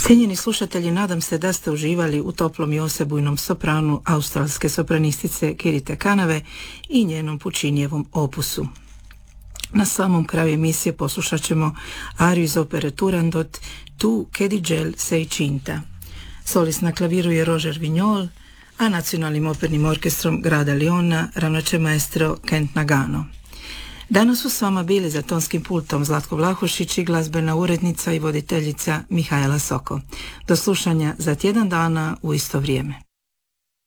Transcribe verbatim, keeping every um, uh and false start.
Cijenjeni slušatelji, nadam se da ste uživali u toplom i osebujnom sopranu australske sopranistice Kirite Kanave i njenom Puccinijevom opusu. Na samom kraju emisije poslušat ćemo ariju iz opere Turandot Tu che di gel sei cinta. Solist na klaviru je Roger Vignol, a nacionalnim opernim orkestrom grada Liona ravnaće maestro Kent Nagano. Danas su s vama bili za tonskim pultom Zlatko Vlahušić i glazbena urednica i voditeljica Mihajla Soko. Do slušanja za tjedan dana u isto vrijeme.